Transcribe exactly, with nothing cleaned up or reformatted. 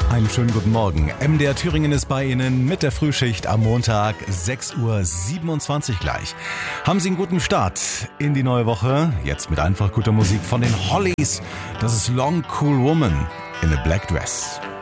Einen schönen guten Morgen. M D R Thüringen ist bei Ihnen mit der Frühschicht am Montag, sechs Uhr siebenundzwanzig gleich. Haben Sie einen guten Start in die neue Woche? Jetzt mit einfach guter Musik von den Hollies. Das ist Long Cool Woman in a Black Dress.